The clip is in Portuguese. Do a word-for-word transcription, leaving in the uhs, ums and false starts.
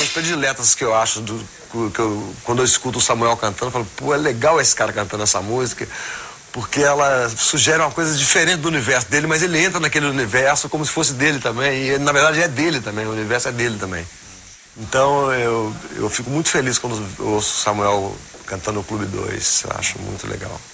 músicas prediletas que eu acho, do, que eu, quando eu escuto o Samuel cantando, eu falo, pô, é legal esse cara cantando essa música, porque ela sugere uma coisa diferente do universo dele, mas ele entra naquele universo como se fosse dele também, e na verdade é dele também, o universo é dele também. Então eu, eu fico muito feliz quando eu ouço o Samuel cantando o Clube dois, eu acho muito legal.